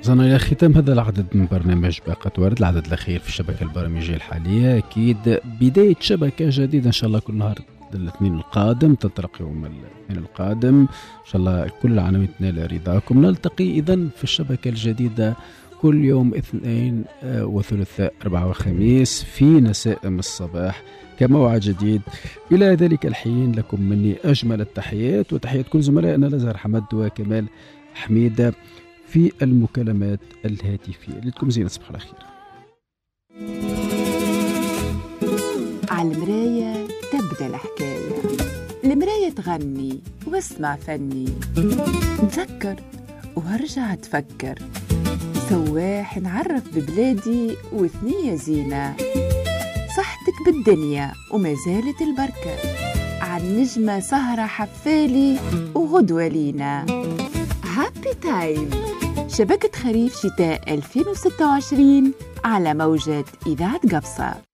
وصلنا إلى ختام هذا العدد من برنامج باقة ورد، العدد الأخير في الشبكة البرامجية الحالية. أكيد بداية شبكة جديدة إن شاء الله كل نهار الاثنين القادم، تطرق يوم الاثنين القادم إن شاء الله. كل العناوين تنال رضاكم. نلتقي إذن في الشبكة الجديدة كل يوم اثنين وثلاثاء أربعة وخميس في نسائم الصباح كموعد جديد. إلى ذلك الحين لكم مني أجمل التحيات وتحيات كل زملائنا الأزهر حمد وكمال حميدة في المكالمات الهاتفية. لكم زينة، صباح الخير. على المراية تبدأ الحكاية، المراية تغني واسمع فني، نفكر وهرجع تفكر، سواح نعرف ببلادي وثنية زينة، صحتك بالدنيا وما زالت البركة، عن نجمة سهرة حفالي وغدوة لينا. هابي تايم، شبكة خريف شتاء 2026 على موجة إذاعة قبصة.